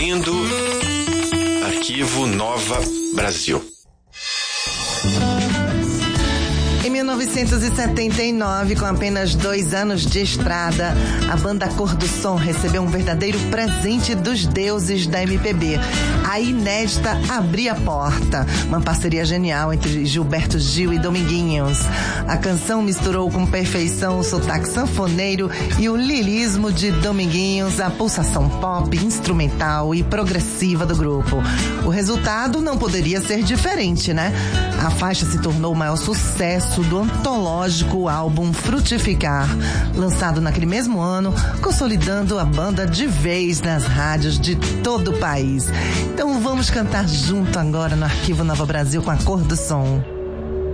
Indo Arquivo Nova Brasil. Em 1979, com apenas 2 anos de estrada, a banda Cor do Som recebeu um verdadeiro presente dos deuses da MPB. A inédita Abrir a Porta, uma parceria genial entre Gilberto Gil e Dominguinhos. A canção misturou com perfeição o sotaque sanfoneiro e o lirismo de Dominguinhos, a pulsação pop, instrumental e progressiva do grupo. O resultado não poderia ser diferente, né? A faixa se tornou o maior sucesso do antológico álbum Frutificar, lançado naquele mesmo ano, consolidando a banda de vez nas rádios de todo o país. Então vamos cantar junto agora no Arquivo Nova Brasil com a Cor do Som.